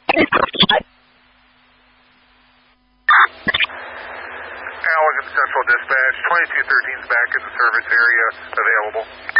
Allegan Central Dispatch, 2213 is back in the service area, available.